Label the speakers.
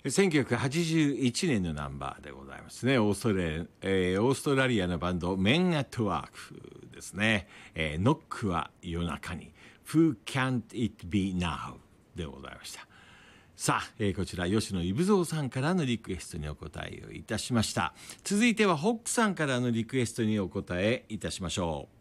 Speaker 1: 1981年のナンバーでございますね。オーストラリアのバンドメンアットワークですね。ノックは夜中に Who Can't It Be Now でございました。さあ、こちら吉野伊武蔵さんからのリクエストにお答えをいたしました。続いてはホックさんからのリクエストにお答えいたしましょう。